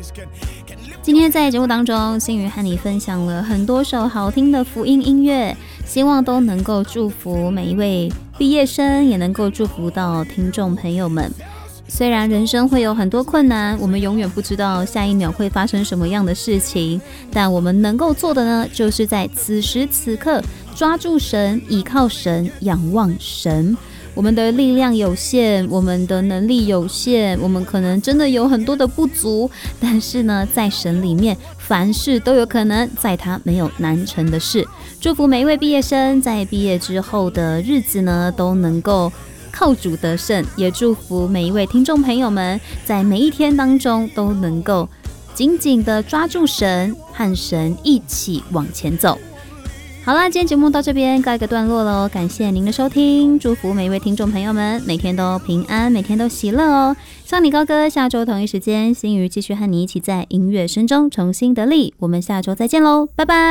今天在节目当中，心瑜和你分享了很多首好听的福音音乐，希望都能够祝福每一位毕业生，也能够祝福到听众朋友们。虽然人生会有很多困难，我们永远不知道下一秒会发生什么样的事情，但我们能够做的呢，就是在此时此刻抓住神，倚靠神，仰望神。我们的力量有限，我们的能力有限，我们可能真的有很多的不足，但是呢，在神里面凡事都有可能，在他没有难成的事。祝福每一位毕业生在毕业之后的日子呢，都能够靠主得胜，也祝福每一位听众朋友们在每一天当中都能够紧紧的抓住神，和神一起往前走。好啦，今天节目到这边告一个段落咯，感谢您的收听，祝福每一位听众朋友们每天都平安，每天都喜乐哦。上你高歌，下周同一时间，心瑜继续和你一起在音乐声中重新得力，我们下周再见咯，拜拜。